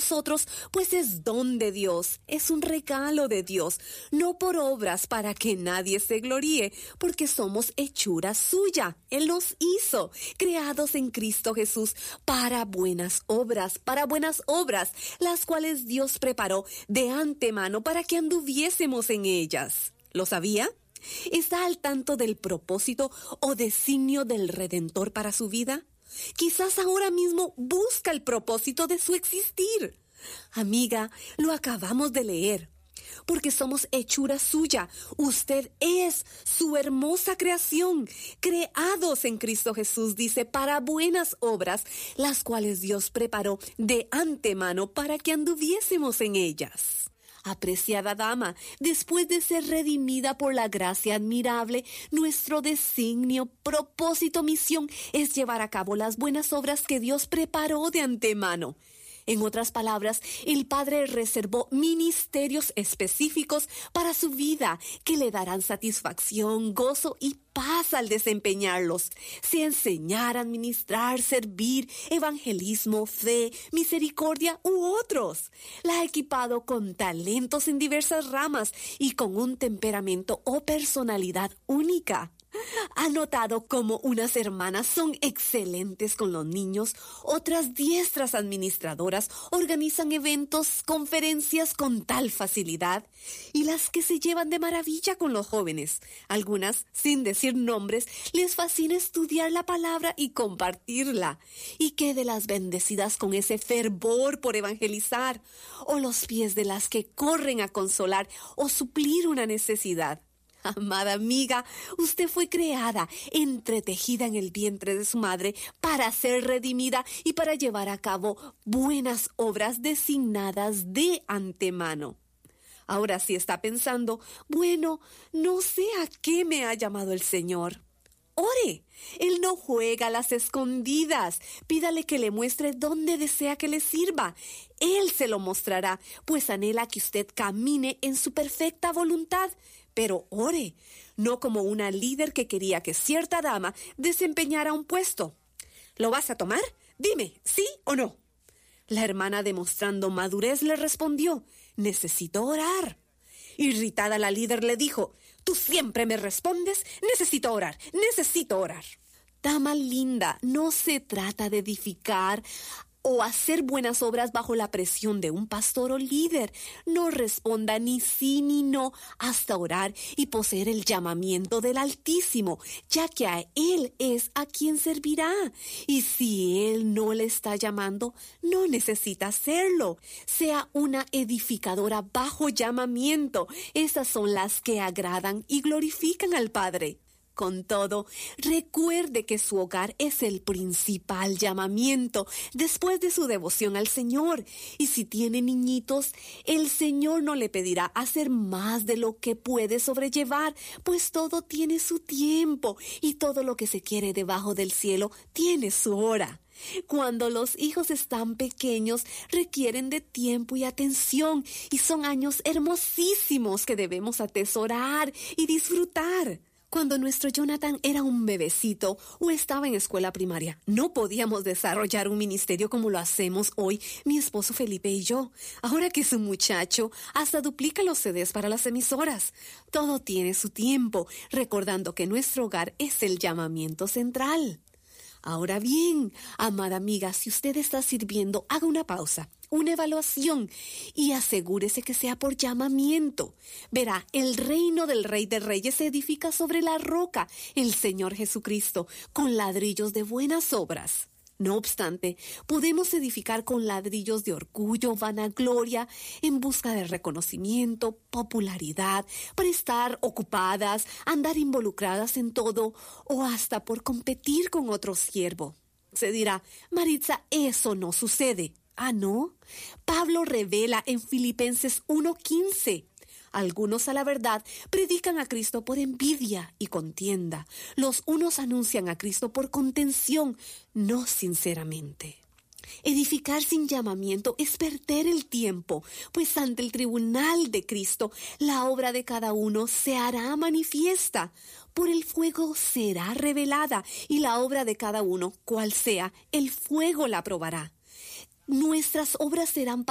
nosotros, pues es don de Dios, es un regalo de Dios, no por obras para que nadie se gloríe, porque somos hechura suya. Él nos hizo, creados en Cristo Jesús, para buenas obras, las cuales Dios preparó de antemano para que anduviésemos en ellas. ¿Lo sabía? ¿Está al tanto del propósito o designio del Redentor para su vida? Quizás ahora mismo busca el propósito de su existir. Amiga, lo acabamos de leer. Porque somos hechura suya. Usted es su hermosa creación, creados en Cristo Jesús, dice, para buenas obras, las cuales Dios preparó de antemano para que anduviésemos en ellas. Apreciada dama, después de ser redimida por la gracia admirable, nuestro designio, propósito, misión es llevar a cabo las buenas obras que Dios preparó de antemano. En otras palabras, el Padre reservó ministerios específicos para su vida que le darán satisfacción, gozo y paz al desempeñarlos, sea enseñar, administrar, servir, evangelismo, fe, misericordia u otros. La ha equipado con talentos en diversas ramas y con un temperamento o personalidad única. Ha notado cómo unas hermanas son excelentes con los niños, otras diestras administradoras organizan eventos, conferencias con tal facilidad, y las que se llevan de maravilla con los jóvenes. Algunas, sin decir nombres, les fascina estudiar la palabra y compartirla. Y qué de las bendecidas con ese fervor por evangelizar, o los pies de las que corren a consolar o suplir una necesidad. Amada amiga, usted fue creada, entretejida en el vientre de su madre para ser redimida y para llevar a cabo buenas obras designadas de antemano. Ahora sí está pensando, bueno, no sé a qué me ha llamado el Señor. Ore, Él no juega a las escondidas. Pídale que le muestre dónde desea que le sirva. Él se lo mostrará, pues anhela que usted camine en su perfecta voluntad. Pero ore, no como una líder que quería que cierta dama desempeñara un puesto. ¿Lo vas a tomar? Dime, ¿sí o no? La hermana, demostrando madurez, le respondió, necesito orar. Irritada, la líder le dijo, tú siempre me respondes, necesito orar. Dama linda, no se trata de edificar o hacer buenas obras bajo la presión de un pastor o líder. No responda ni sí ni no hasta orar y poseer el llamamiento del Altísimo, ya que a Él es a quien servirá. Y si Él no le está llamando, no necesita hacerlo. Sea una edificadora bajo llamamiento. Esas son las que agradan y glorifican al Padre. Con todo, recuerde que su hogar es el principal llamamiento después de su devoción al Señor. Y si tiene niñitos, el Señor no le pedirá hacer más de lo que puede sobrellevar, pues todo tiene su tiempo y todo lo que se quiere debajo del cielo tiene su hora. Cuando los hijos están pequeños, requieren de tiempo y atención, y son años hermosísimos que debemos atesorar y disfrutar. Cuando nuestro Jonathan era un bebecito o estaba en escuela primaria, no podíamos desarrollar un ministerio como lo hacemos hoy mi esposo Felipe y yo. Ahora que es un muchacho, hasta duplica los CDs para las emisoras. Todo tiene su tiempo, recordando que nuestro hogar es el llamamiento central. Ahora bien, amada amiga, si usted está sirviendo, haga una pausa, una evaluación y asegúrese que sea por llamamiento. Verá, el reino del Rey de Reyes se edifica sobre la roca, el Señor Jesucristo, con ladrillos de buenas obras. No obstante, podemos edificar con ladrillos de orgullo, vanagloria, en busca de reconocimiento, popularidad, para estar ocupadas, andar involucradas en todo o hasta por competir con otro siervo. Se dirá, Maritza, eso no sucede. ¿Ah, no? Pablo revela en Filipenses 1:15. Algunos, a la verdad, predican a Cristo por envidia y contienda. Los unos anuncian a Cristo por contención, no sinceramente. Edificar sin llamamiento es perder el tiempo, pues ante el tribunal de Cristo, la obra de cada uno se hará manifiesta. Por el fuego será revelada, y la obra de cada uno, cual sea, el fuego la probará. Nuestras obras serán